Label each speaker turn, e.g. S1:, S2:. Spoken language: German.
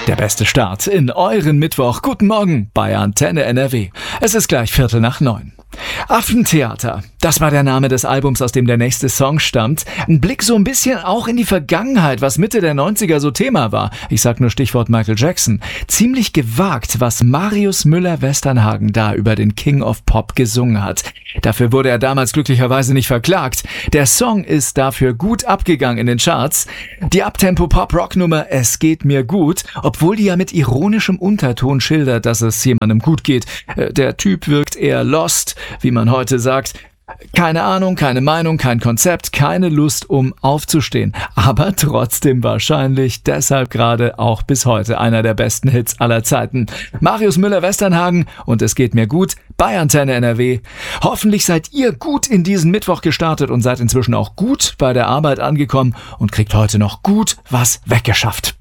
S1: Der beste Start in euren Mittwoch. Guten Morgen bei Antenne NRW. Es ist gleich 8:45. Affentheater, das war der Name des Albums, aus dem der nächste Song stammt. Ein Blick so ein bisschen auch in die Vergangenheit, was Mitte der 90er so Thema war. Ich sag nur Stichwort Michael Jackson. Ziemlich gewagt, was Marius Müller-Westernhagen da über den King of Pop gesungen hat. Dafür wurde er damals glücklicherweise nicht verklagt. Der Song ist dafür gut abgegangen in den Charts. Die Uptempo-Pop-Rock-Nummer Es geht mir gut, obwohl die ja mit ironischem Unterton schildert, dass es jemandem gut geht. Der Typ wirkt eher lost, wie man heute sagt. Keine Ahnung, keine Meinung, kein Konzept, keine Lust, um aufzustehen. Aber trotzdem wahrscheinlich deshalb gerade auch bis heute einer der besten Hits aller Zeiten. Marius Müller-Westernhagen und Es geht mir gut bei Antenne NRW. Hoffentlich seid ihr gut in diesen Mittwoch gestartet und seid inzwischen auch gut bei der Arbeit angekommen und kriegt heute noch gut was weggeschafft.